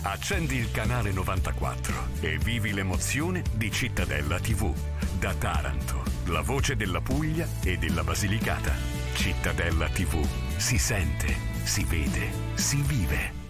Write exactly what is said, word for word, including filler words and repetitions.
Accendi il canale novantaquattro e vivi l'emozione di Cittadella tivù. Da Taranto, la voce della Puglia e della Basilicata. Cittadella tivù. Si sente, si vede, si vive.